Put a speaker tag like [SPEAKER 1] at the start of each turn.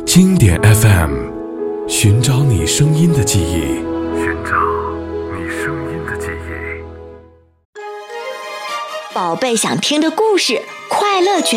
[SPEAKER 1] 经典 FM， 寻找你声音的记忆，寻找你声音的记忆。
[SPEAKER 2] 宝贝想听的故事，快乐全